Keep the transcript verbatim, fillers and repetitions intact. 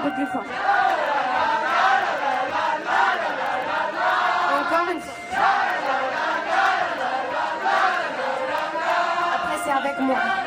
peu plus fort. Encore une fois. Après, c'est avec moi.